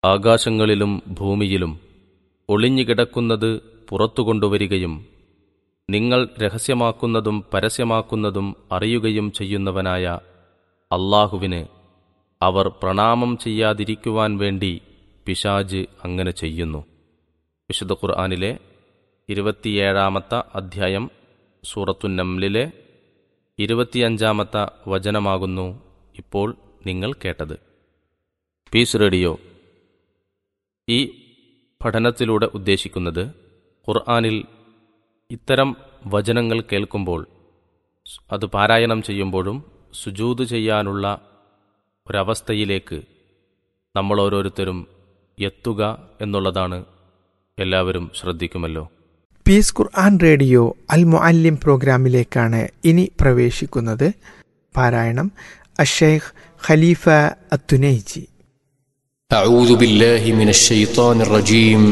ആകാശങ്ങളിലും ഭൂമിയിലും ഒളിഞ്ഞുകിടക്കുന്നത് പുറത്തുകൊണ്ടുവരികയും നിങ്ങൾ രഹസ്യമാക്കുന്നതും പരസ്യമാക്കുന്നതും അറിയുകയും ചെയ്യുന്നവനായ അല്ലാഹുവിന് അവർ പ്രണാമം ചെയ്യാതിരിക്കുവാൻ വേണ്ടി പിശാച് അങ്ങനെ ചെയ്യുന്നു. വിശുദ്ധ ഖുർആനിലെ 27-ാമത്തെ അധ്യായം സൂറത്തുൻ നംലിലെ 25-ാമത്തെ വചനമാകുന്നു ഇപ്പോൾ നിങ്ങൾ കേട്ടത്. പീസ് റേഡിയോ ഈ പഠനത്തിലൂടെ ഉദ്ദേശിക്കുന്നത് ഖുർആനിൽ ഇത്തരം വചനങ്ങൾ കേൾക്കുമ്പോൾ അത് പാരായണം ചെയ്യുമ്പോഴും സുജൂദ് ചെയ്യാനുള്ള ഒരവസ്ഥയിലേക്ക് നമ്മൾ ഓരോരുത്തരും എത്തുക എന്നുള്ളതാണ്. എല്ലാവരും ശ്രദ്ധിക്കുമല്ലോ. പീസ് ഖുർആൻ റേഡിയോ അൽ മുഅല്ലിം പ്രോഗ്രാമിലേക്കാണ് ഇനി പ്രവേശിക്കുന്നത്. പാരായണം അശ്ശൈഖ് ഖലീഫ അത്തുനൈജി. أعوذ بالله من الشيطان الرجيم